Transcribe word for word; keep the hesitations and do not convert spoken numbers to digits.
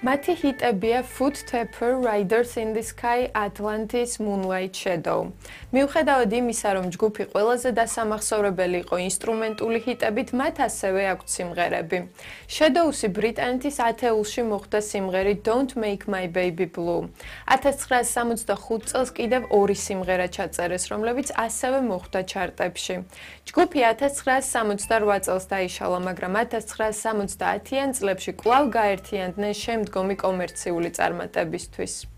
მათი ჰიტებია Foot Tapper, Riders in the Sky, Atlantis, Moonlight Shadow. მიუხედავად იმისა, რომ ჯგუფი ყველაზე დასამახსოვრებელი იყო ინსტრუმენტული ჰიტებით, მათ ასევე აქვთ სიმღერები. Shadows-ი ბრიტანეთის ათეულში მოხვდა სიმღერით Don't Make My Baby Blue. ათას ცხრაას სამოცდახუთ წელს კიდევ ორი სიმღერა ჩაწერეს, რომლებიც ასევე მოხვდა ჩარტებში. ჯგუფი ათას ცხრაას სამოცდარვა წელს დაიშალა, მაგრამ ათას ცხრაას სამოცდაათიან წლებში კვლავ გაერთიანდნენ შემდგომი კომერციული წარმატებისთვის.